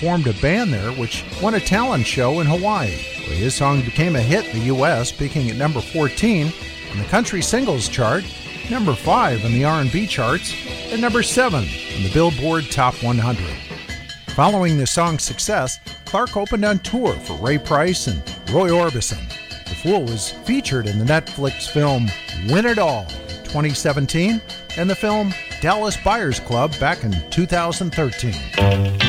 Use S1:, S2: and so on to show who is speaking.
S1: formed a band there which won a talent show in Hawaii. Well, his song became a hit in the U.S., peaking at number 14 on the country singles chart, number 5 in the R&B charts, and number 7 in the Billboard Top 100. Following the song's success, Clark opened on tour for Ray Price and Roy Orbison. The Fool was featured in the Netflix film Win It All in 2017 and the film Dallas Buyers Club back in 2013.